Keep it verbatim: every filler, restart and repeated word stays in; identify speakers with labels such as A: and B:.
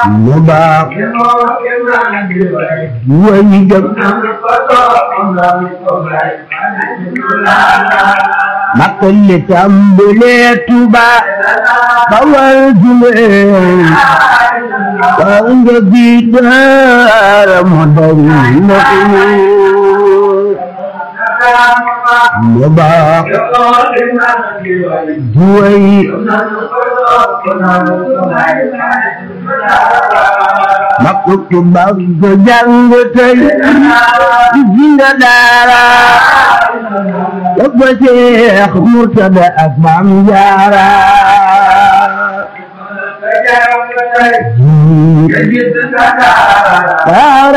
A: mu baax way gëm Makka li tàmbalee Tuuba bawal julee ba nga bi daara mu dari mu baax way Makka Tuuba ga jàng tey ci ginga daara ba Seex Murtada ak Maam Jaara